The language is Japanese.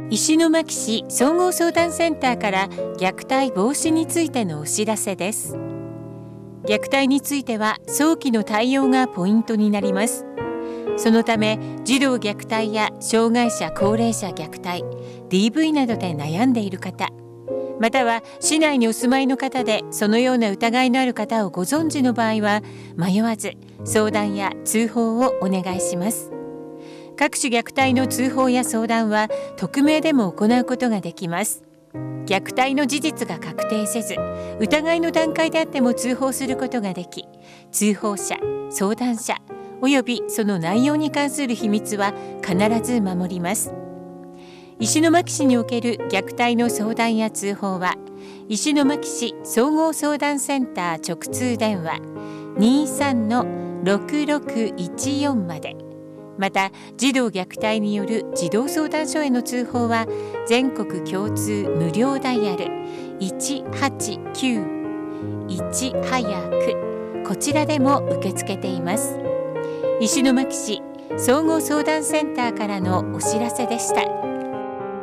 石巻市総合相談センターから虐待防止についてのお知らせです。虐待については早期の対応がポイントになります。そのため児童虐待や障害者高齢者虐待、DV などで悩んでいる方、または市内にお住まいの方でそのような疑いのある方をご存知の場合は迷わず相談や通報をお願いします。各種虐待の通報や相談は匿名でも行うことができます。虐待の事実が確定せず、疑いの段階であっても通報することができ、通報者、相談者およびその内容に関する秘密は必ず守ります。石巻市における虐待の相談や通報は、石巻市総合相談センター直通電話 23-6614 まで、また児童虐待による児童相談所への通報は全国共通無料ダイヤル189いち早く、こちらでも受け付けています。石巻市総合相談センターからのお知らせでした。